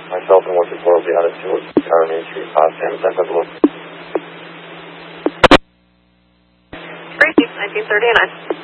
Myself and working for the other two are Main Street, Sam Central Blue. Great, 1939.